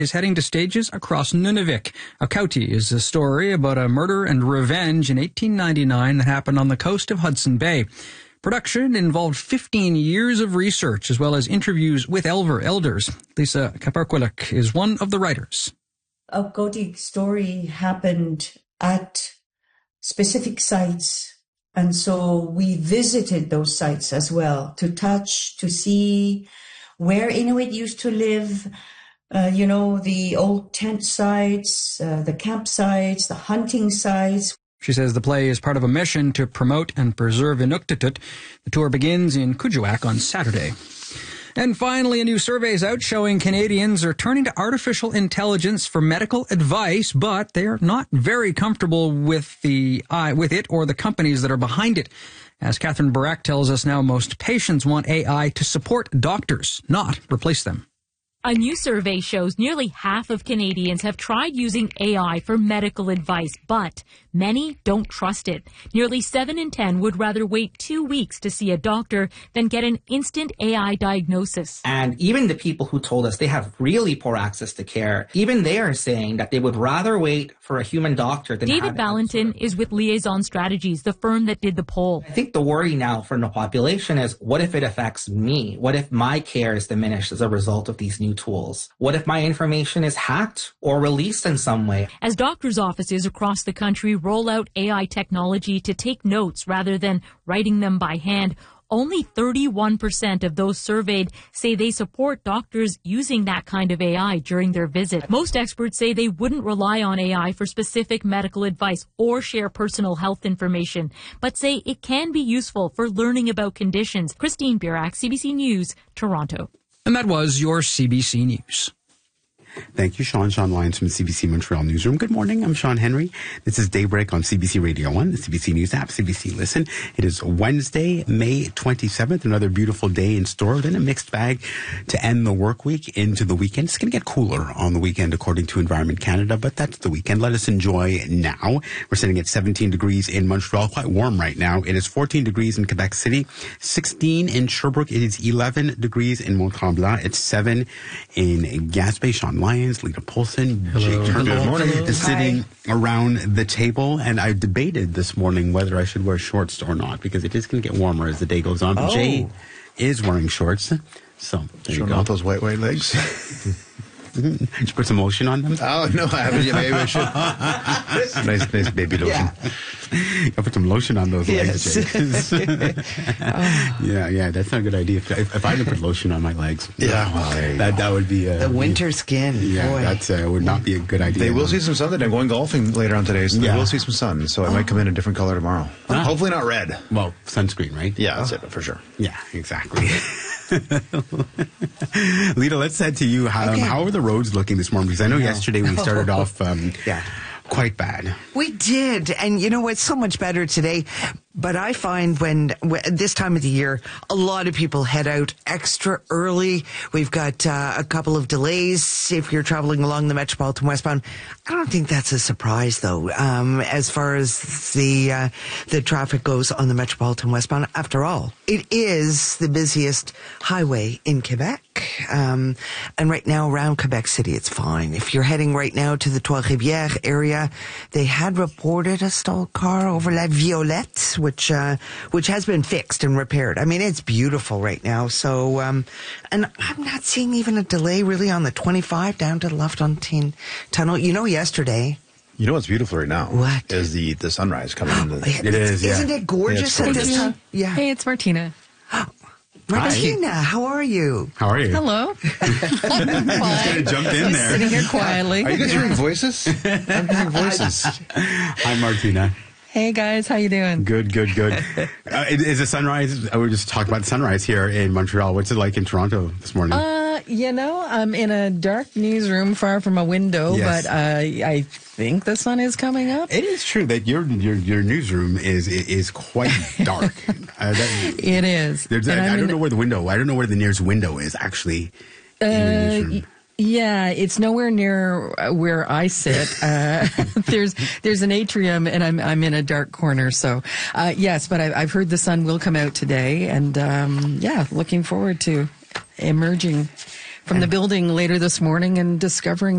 is heading to stages across Nunavik. Akauti is a story about a murder and revenge in 1899 that happened on the coast of Hudson Bay. Production involved 15 years of research as well as interviews with elders. Lisa Kaparkwilak is one of the writers. Akauti story happened at specific sites, and so we visited those sites as well to touch, to see where Inuit used to live. The old tent sites, the campsites, the hunting sites. She says the play is part of a mission to promote and preserve Inuktitut. The tour begins in Kuujjuaq on Saturday. And finally, a new survey is out showing Canadians are turning to artificial intelligence for medical advice, but they are not very comfortable with it or the companies that are behind it. As Catherine Barak tells us now, most patients want AI to support doctors, not replace them. A new survey shows nearly half of Canadians have tried using AI for medical advice, but many don't trust it. Nearly 7 in 10 would rather wait 2 weeks to see a doctor than get an instant AI diagnosis. And even the people who told us they have really poor access to care, even they are saying that they would rather wait for a human doctor than David Valentin is with Liaison Strategies, the firm that did the poll. I think the worry now for the population is, what if it affects me? What if my care is diminished as a result of these new tools? What if my information is hacked or released in some way? As doctors' offices across the country roll out AI technology to take notes rather than writing them by hand, only 31% of those surveyed say they support doctors using that kind of AI during their visit. Most experts say they wouldn't rely on AI for specific medical advice or share personal health information, but say it can be useful for learning about conditions. Christine Burak, CBC News, Toronto. And that was your CBC News. Thank you, Sean. Sean Lyons from the CBC Montreal Newsroom. Good morning. I'm Sean Henry. This is Daybreak on CBC Radio 1, the CBC News app, CBC Listen. It is Wednesday, May 27th. Another beautiful day in store. Then a mixed bag to end the work week into the weekend. It's going to get cooler on the weekend, according to Environment Canada, but that's the weekend. Let us enjoy now. We're sitting at 17 degrees in Montreal. Quite warm right now. It is 14 degrees in Quebec City, 16 in Sherbrooke. It is 11 degrees in Mont-Tremblant. It's 7 in Gaspé. Sean Lyons, Lita Polson, Jake Turner is sitting around the table, and I debated this morning whether I should wear shorts or not, because it is going to get warmer as the day goes on. But Jay is wearing shorts, so there you go. Off those white legs. Did you put some lotion on them? Oh, no, I haven't yet. Maybe I should. nice baby lotion. I put some lotion on those legs, Jake. Yeah, that's not a good idea. If I didn't put lotion on my legs, that would be the winter skin. Yeah, that would not be a good idea. They will see some sun today. I'm going golfing later on today, so they will see some sun. So I might come in a different color tomorrow. Hopefully not red. Well, sunscreen, right? Yeah, that's it for sure. Yeah, exactly. Lita, let's head to you. How are the roads looking this morning? Because I know yesterday we started off quite bad. We did. And you know what? So much better today. But I find when this time of the year, a lot of people head out extra early. We've got a couple of delays if you're traveling along the Metropolitan Westbound. I don't think that's a surprise, though, as far as the traffic goes on the Metropolitan Westbound. After all, it is the busiest highway in Quebec. And right now around Quebec City, it's fine. If you're heading right now to the Trois-Rivières area, they had reported a stalled car over La Violette, which has been fixed and repaired. I mean, it's beautiful right now. So, and I'm not seeing even a delay really on the 25 down to the Lafontaine Tunnel. You know, yesterday. You know what's beautiful right now? What? Is the sunrise coming in. It is, yeah. Isn't it gorgeous at this time? Yeah. Hey, it's Martina. Martina, how are you? How are you? Hello. I'm just going to jump in there. Sitting here quietly. Are you guys hearing voices? I'm hearing voices. Hi, Martina. Hey, guys. How you doing? Good. Is the sunrise, we were just talking about the sunrise here in Montreal. What's it like in Toronto this morning? I'm in a dark newsroom far from a window, Yes. but I think the sun is coming up. It is true that your newsroom is quite dark. It is. I don't know where the nearest window is actually in your newsroom. Yeah, it's nowhere near where I sit. There's an atrium, and I'm in a dark corner. So, yes, but I've heard the sun will come out today, and looking forward to emerging from the building later this morning and discovering